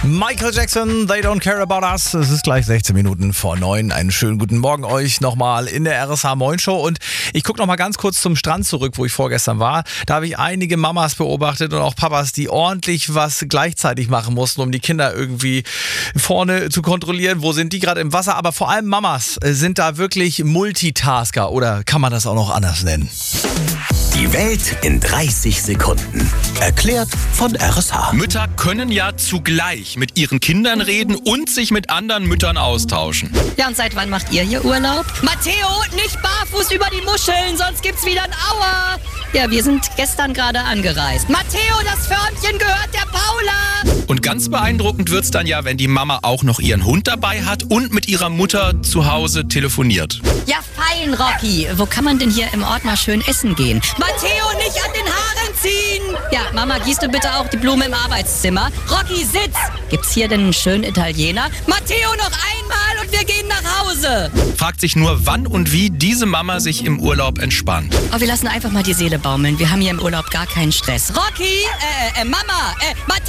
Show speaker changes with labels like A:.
A: Michael Jackson, They Don't Care About Us. Es ist gleich 16 Minuten vor 9. Einen schönen guten Morgen euch nochmal in der RSH Moin Show. Und ich gucke nochmal ganz kurz zum Strand zurück, wo ich vorgestern war. Da habe ich einige Mamas beobachtet und auch Papas, die ordentlich was gleichzeitig machen mussten, um die Kinder irgendwie vorne zu kontrollieren. Wo sind die gerade im Wasser? Aber vor allem Mamas sind da wirklich Multitasker. Oder kann man das auch noch anders nennen?
B: Die Welt in 30 Sekunden. Erklärt von RSH.
C: Mütter können ja zugleich mit ihren Kindern reden und sich mit anderen Müttern austauschen.
D: Ja, und seit wann macht ihr hier Urlaub? Matteo, nicht barfuß über die Muscheln, sonst gibt's wieder ein Aua. Ja, wir sind gestern gerade angereist. Matteo, das Förmchen gehört der Paula.
C: Und ganz beeindruckend wird's dann ja, wenn die Mama auch noch ihren Hund dabei hat und mit ihrer Mutter zu Hause telefoniert.
D: Ja, fein, Rocky. Wo kann man denn hier im Ort mal schön essen gehen? Matteo, nicht an den Haaren ziehen! Ja, Mama, gießt du bitte auch die Blume im Arbeitszimmer? Rocky, sitz! Gibt's hier denn einen schönen Italiener? Matteo, noch einmal und wir gehen nach Hause!
C: Fragt sich nur, wann und wie diese Mama sich im Urlaub entspannt.
D: Oh, wir lassen einfach mal die Seele baumeln. Wir haben hier im Urlaub gar keinen Stress. Rocky, Mama, Matteo!